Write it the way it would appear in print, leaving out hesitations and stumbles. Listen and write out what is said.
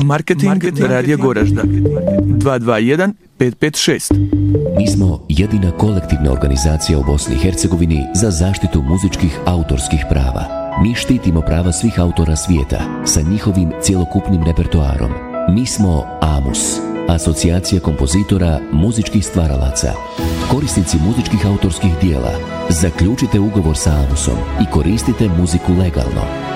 Marketing Radija Goražda 221 556. Mi smo jedina kolektivna organizacija u Bosni i Hercegovini za zaštitu muzičkih autorskih prava. Mi štitimo prava svih autora svijeta sa njihovim cjelokupnim repertoarom. Mi smo AMUS, Asocijacija kompozitora muzičkih stvaralaca. Korisnici muzičkih autorskih dijela, zaključite ugovor sa AMUSom i koristite muziku legalno.